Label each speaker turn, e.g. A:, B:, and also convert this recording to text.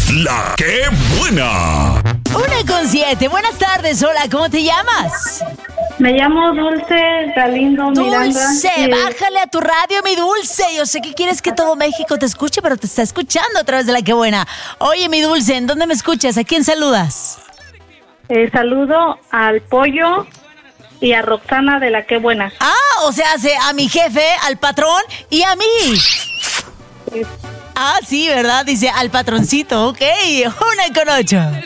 A: La que buena.
B: 1:07. Buenas tardes. Hola, ¿cómo te llamas?
C: Me llamo Dulce Galindo Miranda.
B: Dulce, bájale a tu radio, mi Dulce. Yo sé que quieres que todo México te escuche, pero te está escuchando a través de La Que Buena. Oye, mi Dulce, ¿en dónde me escuchas? ¿A quién saludas?
C: Saludo al Pollo y a Roxana de La Que Buena.
B: Ah, o sea, a mi jefe, al patrón y a mí.
C: Sí.
B: Ah, sí, ¿verdad? Dice al patroncito, ok. 1:08.